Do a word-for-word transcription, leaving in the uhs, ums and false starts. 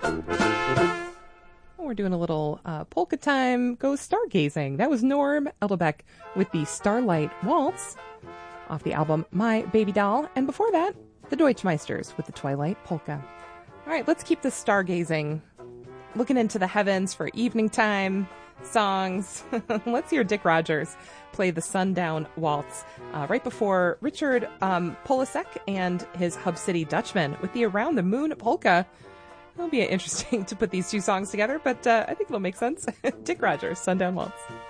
We're doing a little uh, polka time, go stargazing. That was Norm Eldebeck with the Starlight Waltz off the album My Baby Doll. And before that, the Deutschmeisters with the Twilight Polka. All right, let's keep this stargazing, looking into the heavens for evening time songs. Let's hear Dick Rogers play the Sundown Waltz uh, right before Richard um, Polasek and his Hub City Dutchman with the Around the Moon Polka. It'll be interesting to put these two songs together, but uh, I think it'll make sense. Dick Rogers, Sundown Waltz.